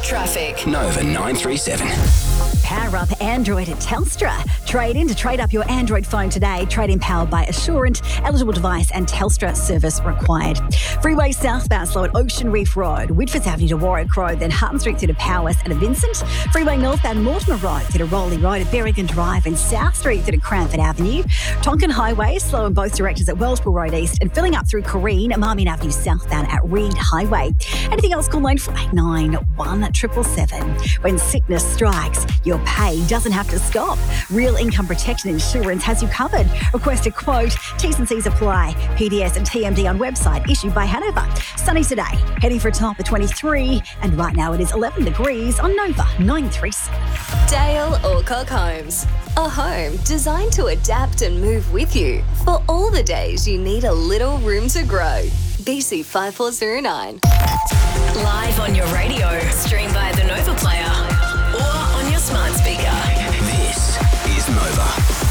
Traffic. Nova 937. Power up Android at Telstra. Trade in to trade up your Android phone today. Trade in powered by Assurant. Eligible device and Telstra service required. Freeway southbound slow at Ocean Reef Road. Whitfords Avenue to Warwick Road. Then Harton Street through to Powys and Vincent. Freeway northbound Mortimer Road through to Rowley Road at Berrigan Drive. And South Street through to Cranford Avenue. Tonkin Highway slow in both directions at Wellsborough Road East. And filling up through Corrine, Marmion Avenue southbound at Reed Highway. Anything else, call line 489 When sickness strikes, your pay doesn't have to stop. Real Income Protection Insurance has you covered. Request a quote. T's and C's apply. PDS and TMD on website issued by Hanover. Sunny today, heading for a top of 23, and right now it is 11 degrees on Nova 937. Dale Alcock Homes. A home designed to adapt and move with you for all the days you need a little room to grow. BC 5409. Live on your radio. Stream via the Nova Player or on your smart speaker. This is Nova.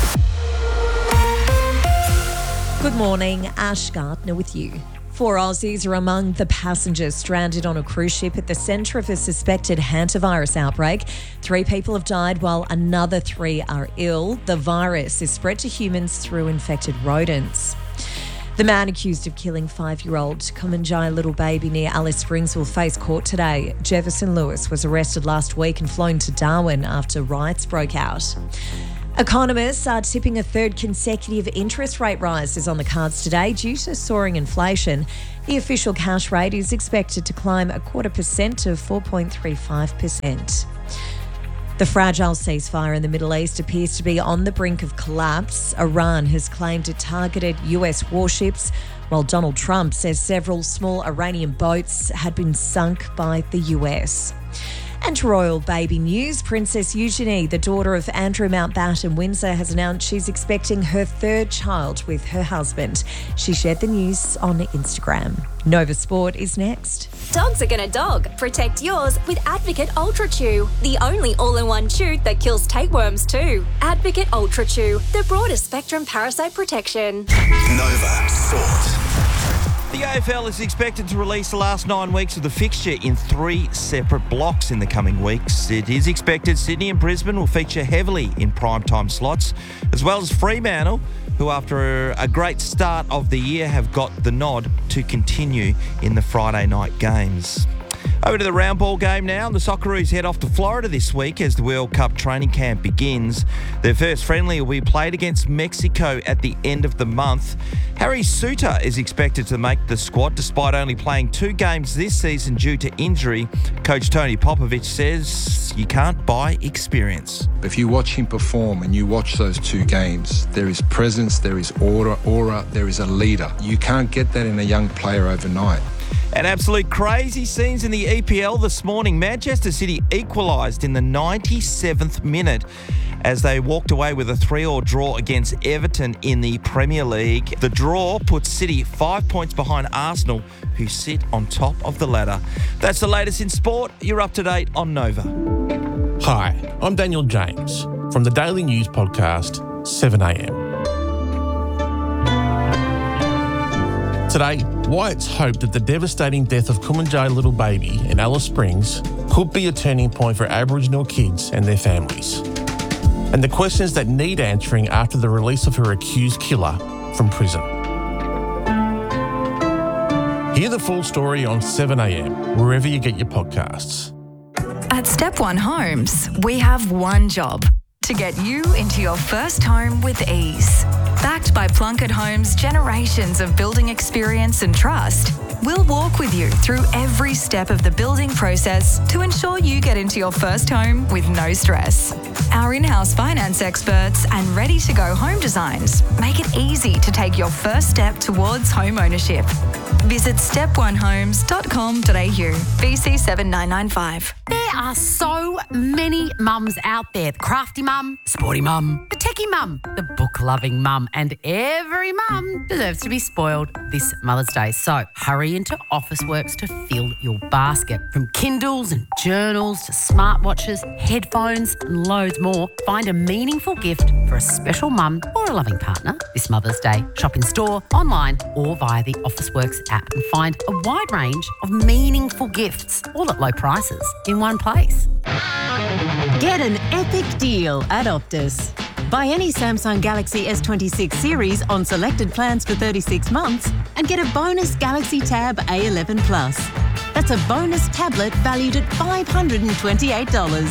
Good morning, Ash Gardner with you. 4 Aussies are among the passengers stranded on a cruise ship at the centre of a suspected hantavirus outbreak. 3 people have died while another 3 are ill. The virus is spread to humans through infected rodents. The man accused of killing 5-year-old Kumanjai little baby near Alice Springs will face court today. Jefferson Lewis was arrested last week and flown to Darwin after riots broke out. Economists are tipping a third consecutive interest rate rise is on the cards today due to soaring inflation. The official cash rate is expected to climb 0.25% to 4.35%. The fragile ceasefire in the Middle East appears to be on the brink of collapse. Iran has claimed it targeted US warships, while Donald Trump says several small Iranian boats had been sunk by the US. And royal baby news, Princess Eugenie, the daughter of Andrew Mountbatten Windsor, has announced she's expecting her 3rd child with her husband. She shared the news on Instagram. Nova Sport is next. Dogs are gonna dog. Protect yours with Advocate Ultra Chew, the only all-in-one chew that kills tapeworms too. Advocate Ultra Chew, the broadest spectrum parasite protection. Nova Sport. The AFL is expected to release the last 9 weeks of the fixture in 3 separate blocks in the coming weeks. It is expected Sydney and Brisbane will feature heavily in primetime slots, as well as Fremantle, who after a great start of the year have got the nod to continue in the Friday night games. Over to the round ball game now. The Socceroos head off to Florida this week as the World Cup training camp begins. Their first friendly will be played against Mexico at the end of the month. Harry Suter is expected to make the squad despite only playing 2 games this season due to injury. Coach Tony Popovich says you can't buy experience. If you watch him perform and you watch those 2 games, there is presence, there is aura, there is a leader. You can't get that in a young player overnight. And absolute crazy scenes in the EPL this morning. Manchester City equalised in the 97th minute as they walked away with a 3-3 draw against Everton in the Premier League. The draw puts City 5 points behind Arsenal, who sit on top of the ladder. That's the latest in sport. You're up to date on Nova. Hi, I'm Daniel James from the daily news podcast 7am. Today, why it's hoped that the devastating death of Kumanjai little baby in Alice Springs could be a turning point for Aboriginal kids and their families. And the questions that need answering after the release of her accused killer from prison. Hear the full story on 7am, wherever you get your podcasts. At Step One Homes, we have one job: to get you into your first home with ease. Backed by Plunkett Homes' generations of building experience and trust, we'll walk with you through every step of the building process to ensure you get into your first home with no stress. Our in-house finance experts and ready-to-go home designs make it easy to take your first step towards home ownership. Visit steponehomes.com.au, BC 7995. There are so many mums out there. The crafty mum, sporty mum, the techie mum, the book-loving mum, and every mum deserves to be spoiled this Mother's Day. So hurry into Officeworks to fill your basket. From Kindles and journals to smartwatches, headphones and loads more, find a meaningful gift for a special mum or a loving partner this Mother's Day. Shop in store, online or via the Officeworks app and find a wide range of meaningful gifts, all at low prices, in one place. Get an epic deal at Optus. Buy any Samsung Galaxy S26 series on selected plans for 36 months and get a bonus Galaxy Tab A11 Plus. That's a bonus tablet valued at $528.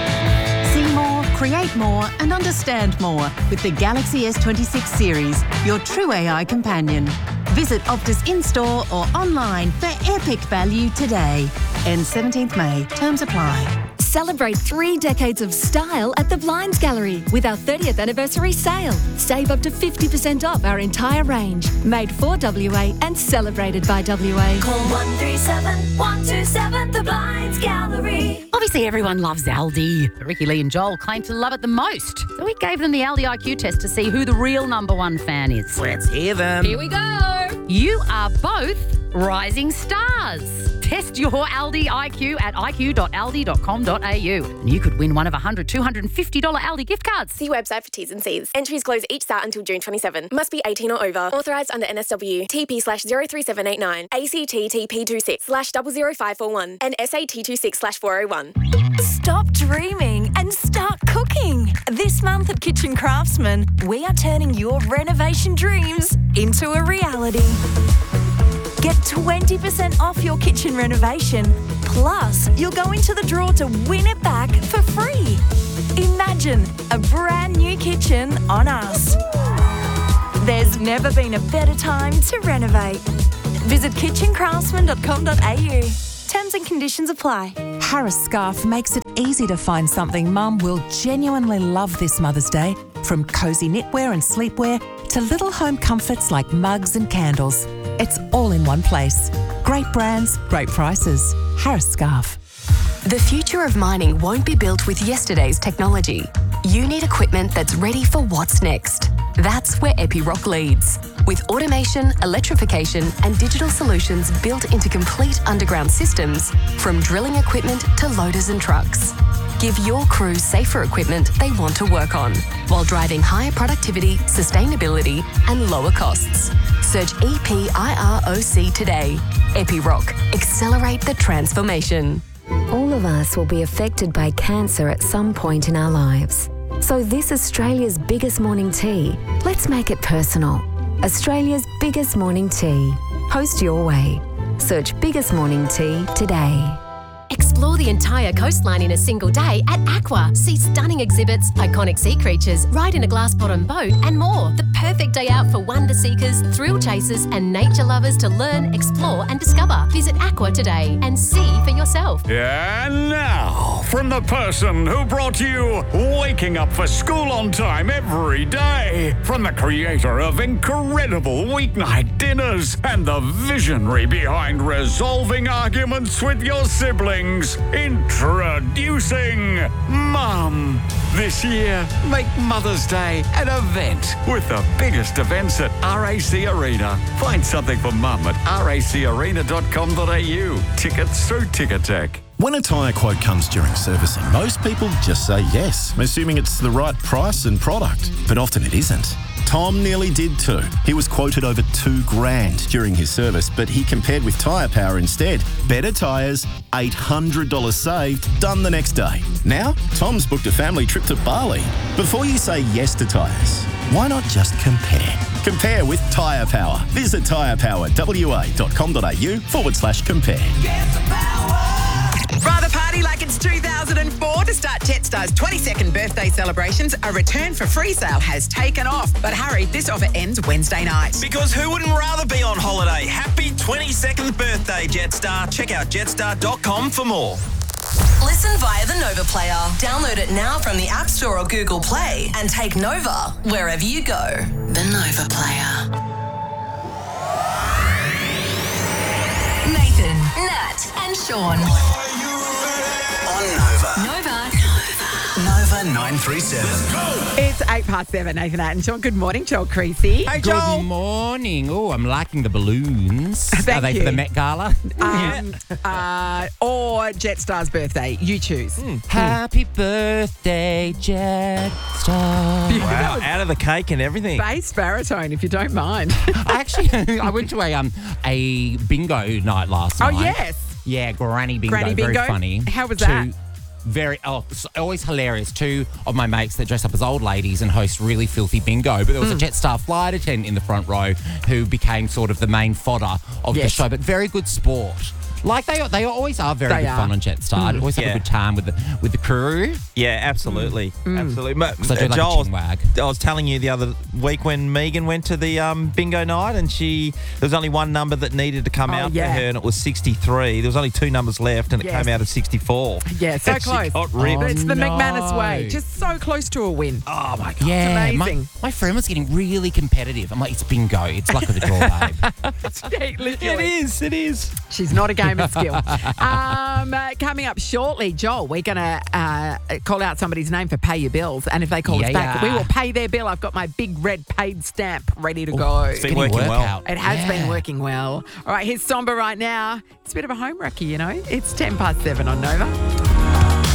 See more, create more and understand more with the Galaxy S26 series, your true AI companion. Visit Optus in-store or online for epic value today. Ends 17th May. Terms apply. Celebrate 3 decades of style at the Blinds Gallery with our 30th anniversary sale. Save up to 50% off our entire range. Made for WA and celebrated by WA. Call 137 127 The Blinds Gallery. Obviously, everyone loves Aldi. But Ricky Lee and Joel claim to love it the most. So we gave them the Aldi IQ test to see who the real number one fan is. Let's hear them. Here we go. You are both rising stars. Test your Aldi IQ at iq.aldi.com.au and you could win one of $100, $250 Aldi gift cards. See website for T's and C's. Entries close each start until June 27. Must be 18 or over. Authorised under NSW. TP/03789. ACT TP26/00541 and SAT26/401. Stop dreaming and start cooking. This month at Kitchen Craftsman, we are turning your renovation dreams into a reality. Get 20% off your kitchen renovation. Plus, you'll go into the draw to win it back for free. Imagine a brand new kitchen on us. There's never been a better time to renovate. Visit kitchencraftsman.com.au. Terms and conditions apply. Harris Scarf makes it easy to find something Mum will genuinely love this Mother's Day, from cosy knitwear and sleepwear to little home comforts like mugs and candles. It's all in one place. Great brands, great prices. Harris Scarf. The future of mining won't be built with yesterday's technology. You need equipment that's ready for what's next. That's where Epiroc leads. With automation, electrification and digital solutions built into complete underground systems, from drilling equipment to loaders and trucks. Give your crew safer equipment they want to work on, while driving higher productivity, sustainability and lower costs. Search EPIROC today. Epiroc. Accelerate the transformation. All of us will be affected by cancer at some point in our lives. So this Australia's biggest morning tea, let's make it personal. Australia's biggest morning tea. Host your way. Search Biggest Morning Tea today. Explore the entire coastline in a single day at Aqua. See stunning exhibits, iconic sea creatures, ride in a glass bottom boat and more. The perfect day out for wonder seekers, thrill chasers and nature lovers to learn, explore and discover. Visit Aqua today and see for yourself. And now, from the person who brought you waking up for school on time every day, from the creator of incredible weeknight dinners and the visionary behind resolving arguments with your siblings, introducing Mum. This year, make Mother's Day an event with the biggest events at RAC Arena. Find something for Mum at racarena.com.au. Tickets through Ticketek. When a tyre quote comes during servicing, most people just say yes, assuming it's the right price and product. But often it isn't. Tom nearly did too. He was quoted over $2,000 during his service, but he compared with Tyre Power instead. Better tyres, $800 saved, done the next day. Now, Tom's booked a family trip to Bali. Before you say yes to tyres, why not just compare? Compare with Tyre Power. Visit tyrepower.wa.com.au/compare. Rather party like it's 2004 to start Jetstar's 22nd birthday celebrations? A return for free sale has taken off. But hurry, this offer ends Wednesday night. Because who wouldn't rather be on holiday? Happy 22nd birthday, Jetstar. Check out jetstar.com for more. Listen via the Nova Player. Download it now from the App Store or Google Play and take Nova wherever you go. The Nova Player. Nathan, Nat and Sean. On Nova. Nova. Nova 937. It's 7:08. Nathan Attention. Good morning, Joel Creasy. Hey, Good Joel. morning. Oh, I'm liking the balloons. Thank Are they you. for the Met Gala? Or Jetstar's birthday. You choose. Happy birthday, Jetstar. Wow, out of the cake and everything. Bass baritone, if you don't mind. I went to a bingo night last night. Oh, yes. Yeah, Granny Bingo. Granny Very Bingo? funny. How was that? It's always hilarious. Two of my mates that dress up as old ladies and host really filthy bingo. But there was a Jetstar flight attendant in the front row who became sort of the main fodder of the show. But very good sport. Like they always are very good fun on Jetstar. I always have a good time with the crew. Yeah, absolutely. Absolutely. Because I do like Joel, a chin wag. I was telling you the other week when Megan went to the bingo night and there was only one number that needed to come out for her and it was 63. There was only two numbers left and it came out at 64. Yeah, so And she close. got ripped. But it's the no. McManus way. Just so close to a win. Oh, my God. Yeah, It's amazing. My friend was getting really competitive. I'm like, it's bingo. It's luck of the draw, babe. Literally. It is. She's not a game of skill. Coming up shortly, Joel, we're going to call out somebody's name for Pay Your Bills. And if they call us back, we will pay their bill. I've got my big red paid stamp ready to go. It's been working well. It has been working well. All right, here's Somber right now. It's a bit of a home wrecker, you know. It's 7:10 on Nova.